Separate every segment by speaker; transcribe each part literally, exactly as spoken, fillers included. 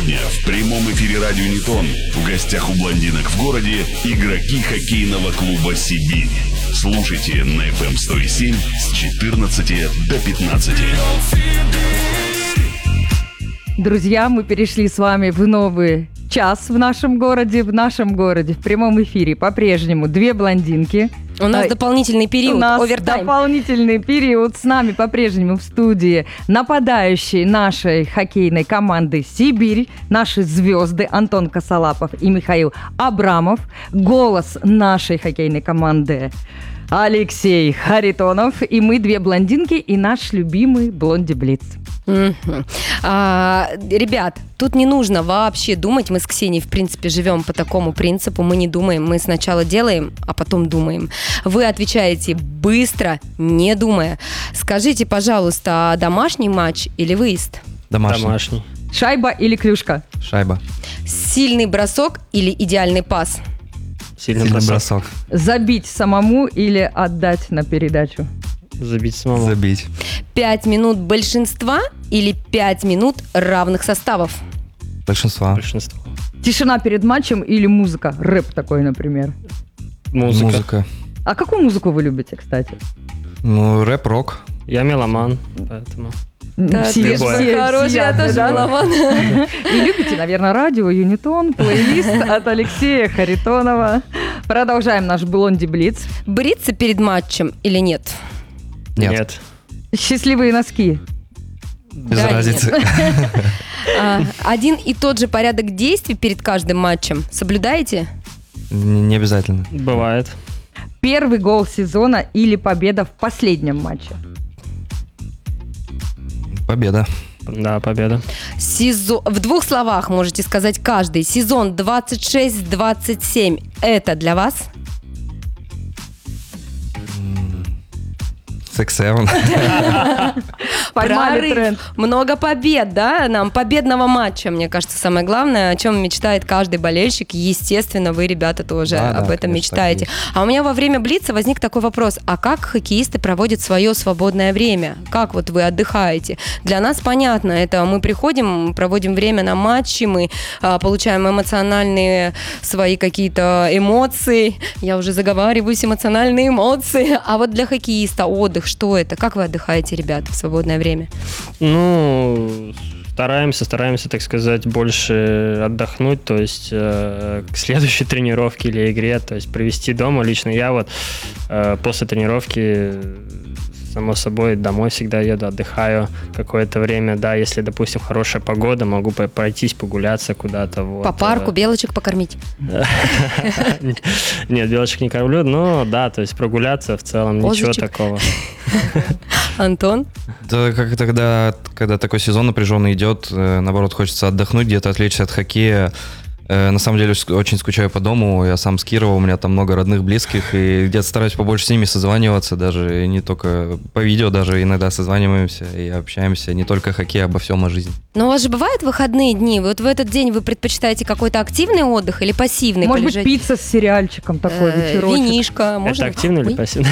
Speaker 1: Сегодня в прямом эфире радио Ньютон в гостях у блондинок в городе игроки хоккейного клуба «Сибирь». Слушайте на эф эм сто семь с четырнадцати до пятнадцати.
Speaker 2: Друзья, мы перешли с вами в новый час в нашем городе. В нашем городе в прямом эфире по-прежнему две блондинки.
Speaker 3: У нас
Speaker 2: а,
Speaker 3: дополнительный период,
Speaker 2: у нас
Speaker 3: овертайм.
Speaker 2: дополнительный период. С нами по-прежнему в студии нападающие нашей хоккейной команды «Сибирь», наши звезды Антон Косолапов и Михаил Абрамов. Голос нашей хоккейной команды Алексей Харитонов. И мы две блондинки и наш любимый Блонди Блиц.
Speaker 3: Mm-hmm. а, ребят, тут не нужно вообще думать. Мы с Ксенией, в принципе, живем по такому принципу. Мы не думаем, мы сначала делаем, а потом думаем. Вы отвечаете быстро, не думая. Скажите, пожалуйста, домашний матч или выезд?
Speaker 4: Домашний.
Speaker 5: Домашний.
Speaker 2: Шайба или клюшка?
Speaker 4: Шайба.
Speaker 3: Сильный бросок или идеальный пас?
Speaker 5: Сильный,
Speaker 4: Сильный
Speaker 5: бросок.
Speaker 4: бросок.
Speaker 2: Забить самому или отдать на передачу?
Speaker 5: Забить самому.
Speaker 4: Забить.
Speaker 3: Пять минут большинства или пять минут равных составов?
Speaker 4: Большинство.
Speaker 5: Большинство.
Speaker 2: Тишина перед матчем или музыка? Рэп такой, например.
Speaker 5: Музыка.
Speaker 4: Музыка.
Speaker 2: А какую музыку вы любите, кстати?
Speaker 4: Ну, рэп, рок.
Speaker 5: Я меломан, поэтому...
Speaker 3: Да,
Speaker 2: Все-
Speaker 3: ты
Speaker 5: любое.
Speaker 2: все-
Speaker 3: хороший,
Speaker 2: все
Speaker 3: я
Speaker 2: явно,
Speaker 3: тоже
Speaker 2: да?
Speaker 3: меломан.
Speaker 2: И любите, наверное, радио Юнитон, плейлист от Алексея Харитонова. Продолжаем наш Блонди Блиц.
Speaker 3: Бриться перед матчем или нет?
Speaker 4: Нет.
Speaker 2: Счастливые носки.
Speaker 4: Без
Speaker 3: Да,
Speaker 4: разницы.
Speaker 3: А, один и тот же порядок действий перед каждым матчем соблюдаете?
Speaker 4: Н- Не обязательно.
Speaker 5: Бывает.
Speaker 2: Первый гол сезона или победа в последнем матче?
Speaker 4: Победа.
Speaker 5: Да, победа.
Speaker 3: Сезон... В двух словах можете сказать каждый. Сезон двадцать шесть двадцать семь. Это для вас?
Speaker 4: Секс Севен.
Speaker 2: Поймали
Speaker 3: Прорыв.
Speaker 2: тренд.
Speaker 3: Много побед, да? Нам победного матча, мне кажется, самое главное, о чем мечтает каждый болельщик. Естественно, вы, ребята, тоже
Speaker 4: Да, да,
Speaker 3: об этом
Speaker 4: конечно,
Speaker 3: мечтаете.
Speaker 4: так
Speaker 3: А у меня во время Блица возник такой вопрос. А как хоккеисты проводят свое свободное время? Как вот вы отдыхаете? Для нас понятно, это мы приходим, проводим время на матче, мы а, получаем эмоциональные свои какие-то эмоции. Я уже заговариваюсь, эмоциональные эмоции. А вот для хоккеиста отдых, что это? Как вы отдыхаете, ребята, в свободное время?
Speaker 5: Ну, стараемся, стараемся, так сказать, больше отдохнуть, то есть э, к следующей тренировке или игре, то есть провести дома. Лично я вот э, после тренировки, само собой, домой всегда еду, отдыхаю какое-то время. Да, если, допустим, хорошая погода, могу по- пройтись, погуляться куда-то. Вот.
Speaker 3: По парку, белочек покормить?
Speaker 5: Нет, белочек не кормлю, но да, то есть прогуляться в целом, ничего
Speaker 3: Козочек.
Speaker 5: такого.
Speaker 3: Антон?
Speaker 4: Да, как тогда, когда такой сезон напряженный идет, э, наоборот, хочется отдохнуть, где-то отвлечься от хоккея. Э, На самом деле ск- очень скучаю по дому. Я сам с Кирова, у меня там много родных, близких, и где-то стараюсь побольше с ними созваниваться, даже и не только по видео, даже иногда созваниваемся и общаемся не только о хоккее, а обо всем о жизни.
Speaker 3: Но у вас же бывают выходные дни? Вот в этот день вы предпочитаете какой-то активный отдых или пассивный?
Speaker 2: Может быть,
Speaker 3: полежать?
Speaker 2: пицца с сериальчиком такой,
Speaker 3: Э,
Speaker 2: вечерочек.
Speaker 3: Винишко, можно?
Speaker 5: Это активно или
Speaker 3: Ой.
Speaker 5: пассивно?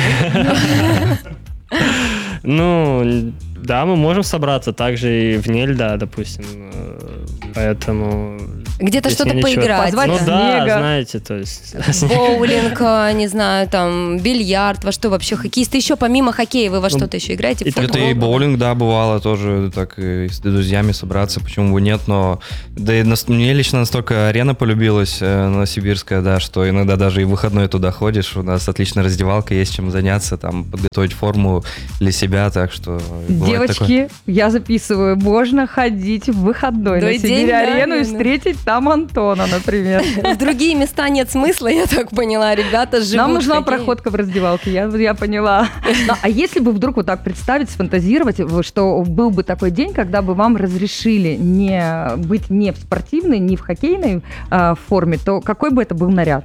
Speaker 5: Ну, да, мы можем собраться также и вне льда, допустим. э, Поэтому...
Speaker 3: Где-то
Speaker 5: здесь
Speaker 3: что-то
Speaker 5: ничего.
Speaker 3: поиграть.
Speaker 2: Позвать
Speaker 5: Ну
Speaker 2: снега.
Speaker 5: да, знаете, то есть...
Speaker 3: Боулинг, а, не знаю, там, бильярд, во что вообще хоккеисты еще помимо хоккея вы во
Speaker 5: Ну,
Speaker 3: что-то еще играете? В
Speaker 5: и так
Speaker 3: футбол?
Speaker 4: Это и боулинг, да, бывало тоже, так и с друзьями собраться, почему бы нет, но да и нас- мне лично настолько арена полюбилась, э, новосибирская, да, что иногда даже и в выходной туда ходишь, у нас отличная раздевалка, есть чем заняться, там, подготовить форму для себя, так что... бывает такое.
Speaker 2: Девочки, я записываю, можно ходить в выходной
Speaker 3: Да
Speaker 2: на
Speaker 3: и день,
Speaker 2: Сибирь-арену и
Speaker 3: да,
Speaker 2: встретить там Антона, например.
Speaker 3: В другие места нет смысла, я так поняла, ребята живут.
Speaker 2: Нам нужна
Speaker 3: в хоккее.
Speaker 2: проходка в раздевалке, я, я поняла. Ну, а если бы вдруг вот так представить, сфантазировать, вы- что был бы такой день, когда бы вам разрешили не быть не в спортивной, не в хоккейной а, форме, то какой бы это был наряд?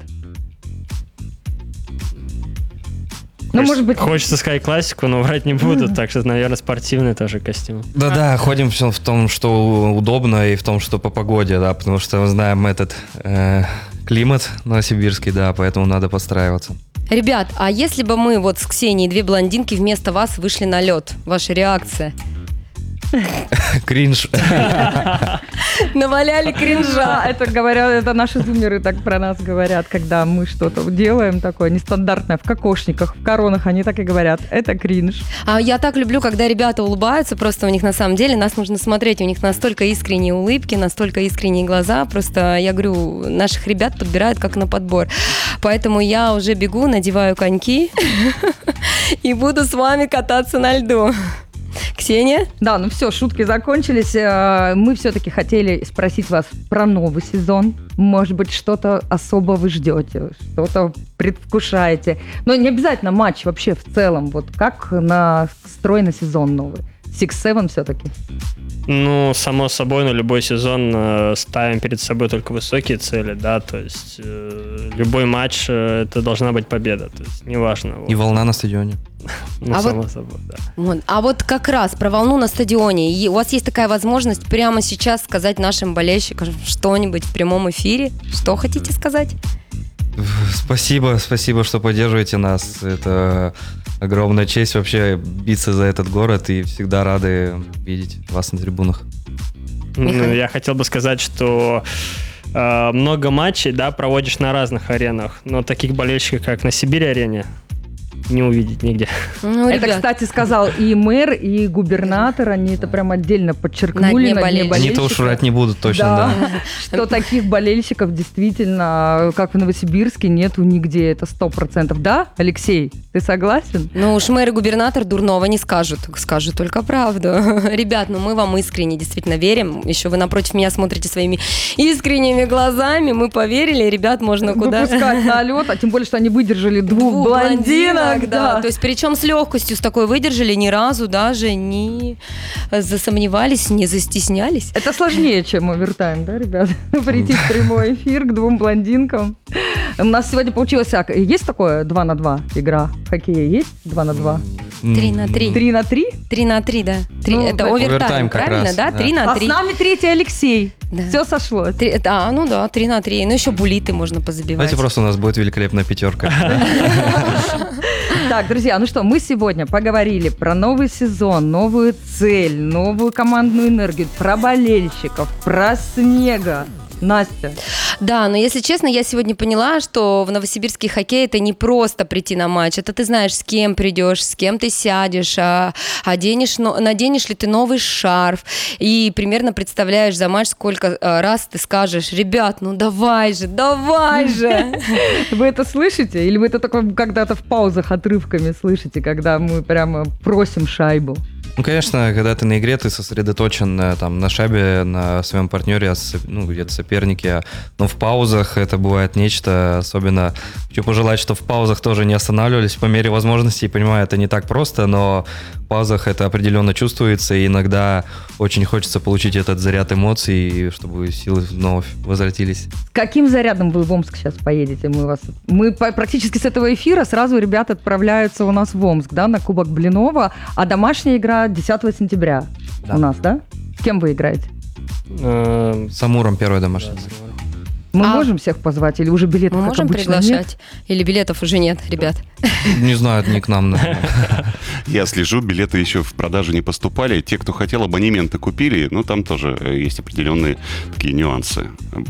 Speaker 2: Ну,
Speaker 5: Хочется-
Speaker 2: может быть...
Speaker 5: Хочется сказать классику, но врать не буду, так что, наверное, спортивный тоже костюм.
Speaker 4: Да-да, ходим все в том, что удобно, и в том, что по погоде, да, потому что мы знаем этот э, климат новосибирский, да, поэтому надо подстраиваться.
Speaker 3: Ребят, а если бы мы вот с Ксенией, две блондинки, вместо вас вышли на лед, ваша реакция?
Speaker 4: Кринж.
Speaker 3: Наваляли кринжа.
Speaker 2: Да, это говорят, это наши зумеры так про нас говорят, когда мы что-то делаем такое нестандартное в кокошниках, в коронах, они так и говорят. Это кринж.
Speaker 3: А я так люблю, когда ребята улыбаются, просто у них на самом деле нас нужно смотреть, у них настолько искренние улыбки, настолько искренние глаза, просто я говорю, наших ребят подбирают как на подбор. Поэтому я уже бегу, надеваю коньки и буду с вами кататься на льду. Ксения?
Speaker 2: Да, ну все, шутки закончились. Э, Мы все-таки хотели спросить вас про новый сезон. Может быть, что-то особо вы ждете, что-то предвкушаете. Но не обязательно матч вообще в целом. Вот как настроен сезон новый? Six Seven все-таки.
Speaker 5: Ну, само собой, на любой сезон э, ставим перед собой только высокие цели, да, то есть э, любой матч э, это должна быть победа, то есть неважно.
Speaker 4: И
Speaker 5: Вот.
Speaker 4: волна на стадионе.
Speaker 5: Ну,
Speaker 3: А
Speaker 5: само
Speaker 3: вот-
Speaker 5: собой, да.
Speaker 3: Вот. А вот как раз про волну на стадионе. И у вас есть такая возможность прямо сейчас сказать нашим болельщикам что-нибудь в прямом эфире? Что хотите сказать?
Speaker 4: Спасибо, спасибо, что поддерживаете нас. Это огромная честь вообще биться за этот город, и всегда рады видеть вас на трибунах.
Speaker 5: Ну,
Speaker 3: Михаил?
Speaker 5: я хотел бы сказать, что э, много матчей, да, проводишь на разных аренах, но таких болельщиков, как на Сибирь-арене, не увидеть нигде.
Speaker 3: Ну,
Speaker 2: Это,
Speaker 3: ребят,
Speaker 2: кстати, сказал и мэр, и губернатор. Они это прям отдельно подчеркнули
Speaker 3: На дне болельщиков.
Speaker 4: Они-то уж врать не будут точно,
Speaker 2: Да,
Speaker 4: да.
Speaker 2: что таких болельщиков действительно, как в Новосибирске, нету нигде. Это сто процентов. Да, Алексей, ты согласен?
Speaker 3: ну уж мэр и губернатор дурного не скажут. Скажут только правду. Ребят, ну мы вам искренне действительно верим. Еще вы напротив меня смотрите своими искренними глазами. Мы поверили. Ребят, можно куда...
Speaker 2: Выпускать на лед, а тем более, что они выдержали двух,
Speaker 3: Двух
Speaker 2: блондинок.
Speaker 3: да. То есть причем с легкостью с такой выдержали, ни разу даже не засомневались, не застеснялись.
Speaker 2: Это сложнее, чем овертайм, да, ребят? Прийти в прямой эфир к двум блондинкам. У нас сегодня получилось так. Есть такое два на два игра в хоккее? Есть два на два?
Speaker 3: Три на три.
Speaker 2: Три на три?
Speaker 3: Три на три, да. Три-
Speaker 2: Ну,
Speaker 3: это
Speaker 2: да.
Speaker 3: овертайм,
Speaker 4: Овертайм как
Speaker 3: правильно,
Speaker 4: раз,
Speaker 3: да?
Speaker 4: да.
Speaker 3: Три на
Speaker 2: А с
Speaker 3: три.
Speaker 2: нами третий Алексей.
Speaker 3: Да.
Speaker 2: Все сошлось.
Speaker 3: Три- да, ну да, три на три. Ну еще булиты можно позабивать.
Speaker 4: Давайте просто у нас будет великолепная пятерка.
Speaker 2: Так, друзья, ну что, мы сегодня поговорили про новый сезон, новую цель, новую командную энергию, про болельщиков, про снега. Настя.
Speaker 3: Да, но если честно, я сегодня поняла, что в новосибирский хоккей это не просто прийти на матч, это ты знаешь, с кем придешь, с кем ты сядешь, а, оденешь, но, наденешь ли ты новый шарф, и примерно представляешь за матч, сколько а, раз ты скажешь: ребят, ну давай же, давай же.
Speaker 2: Вы это слышите? Или вы это только когда-то в паузах отрывками слышите, когда мы прямо просим шайбу?
Speaker 4: Ну, конечно, когда ты на игре, ты сосредоточен э, там, на шайбе, на своем партнере, с- ну, где-то сопернике. Но в паузах это бывает нечто. Особенно хочу пожелать, что в паузах тоже не останавливались по мере возможностей. Понимаю, это не так просто, но в паузах это определенно чувствуется. И иногда очень хочется получить этот заряд эмоций, чтобы силы вновь возвратились.
Speaker 2: С каким зарядом вы в Омск сейчас поедете? Мы вас, мы по- практически с этого эфира сразу ребята отправляются у нас в Омск, да, на Кубок Блинова, а домашняя игра десятого сентября
Speaker 4: Да.
Speaker 2: у нас, да? С кем вы играете?
Speaker 5: Э,
Speaker 4: С Амуром первый домашний.
Speaker 2: Мы
Speaker 3: А-
Speaker 2: можем всех позвать или уже билетов,
Speaker 3: Мы
Speaker 2: как
Speaker 3: можем
Speaker 2: обычно, нет?
Speaker 3: приглашать? Или билетов уже нет, ребят?
Speaker 4: Не знаю, не к нам, наверное.
Speaker 1: Я слежу, билеты еще в продажу не поступали. Те, кто хотел, абонементы купили. Ну, там тоже э, есть определенные такие нюансы.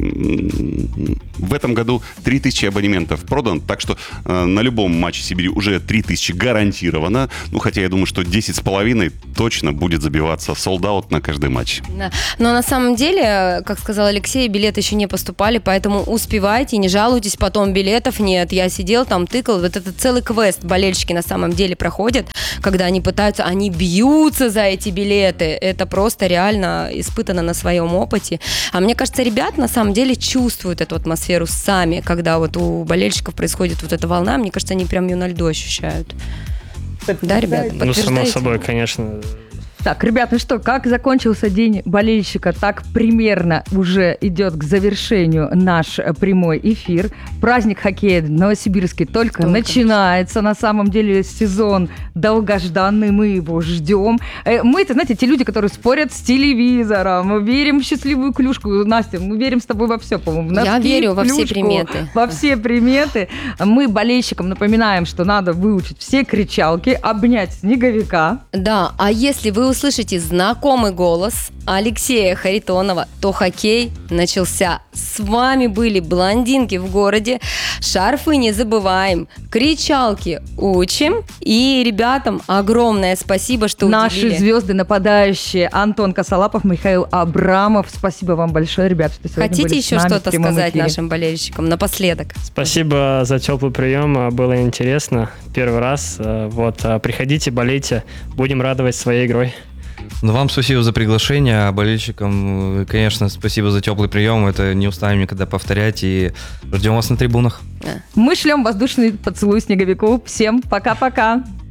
Speaker 1: М, В этом году три тысячи абонементов продан, так что э, на любом матче Сибири уже три тысячи гарантировано. Ну, хотя я думаю, что десять с половиной точно будет забиваться солд-аут на каждый матч.
Speaker 3: Да. Но на самом деле, как сказал Алексей, билеты еще не поступали, поэтому успевайте, не жалуйтесь, потом билетов нет. Я сидел там, тыкал, вот это целый квест болельщики на самом деле проходят, когда они пытаются, они бьются за эти билеты. Это просто реально испытано на своем опыте. А мне кажется, ребят на самом деле чувствуют эту атмосферу сами, когда вот у болельщиков происходит вот эта волна. Мне кажется, они прям ее на льду ощущают. Да, ребята,
Speaker 5: ну, само
Speaker 3: подтверждаете?
Speaker 5: собой, конечно.
Speaker 2: Так, ребят, ну что, как закончился день болельщика, так примерно уже идет к завершению наш э, прямой эфир. Праздник хоккея в Новосибирске только,
Speaker 3: Только.
Speaker 2: начинается. На самом деле сезон долгожданный, мы его ждем. Э, мы, это, знаете, те люди, которые спорят с телевизором, мы верим в счастливую клюшку. Настя, мы верим с тобой во все, по-моему. в
Speaker 3: Я
Speaker 2: носки,
Speaker 3: верю во все
Speaker 2: клюшку,
Speaker 3: приметы.
Speaker 2: Во все приметы. Мы болельщикам напоминаем, что надо выучить все кричалки, обнять снеговика.
Speaker 3: Да, а если вы услышите знакомый голос Алексея Харитонова, то хоккей начался. С вами были блондинки в городе, шарфы не забываем, кричалки учим. И ребятам огромное спасибо, что
Speaker 2: Наши
Speaker 3: уделили.
Speaker 2: звезды нападающие Антон Косолапов, Михаил Абрамов. Спасибо вам большое, ребят, что сегодня
Speaker 3: Хотите
Speaker 2: были с
Speaker 3: еще
Speaker 2: нами в
Speaker 3: что-то
Speaker 2: прямом
Speaker 3: сказать
Speaker 2: эфире.
Speaker 3: нашим болельщикам напоследок?
Speaker 5: Спасибо за теплый прием, было интересно. Первый раз. Вот, приходите, болейте, будем радовать своей игрой.
Speaker 4: Ну, вам спасибо за приглашение, а болельщикам, конечно, спасибо за теплый прием. Это не устаем никогда повторять. И ждем вас на трибунах.
Speaker 2: Мы шлем воздушный поцелуй снеговику. Всем пока-пока.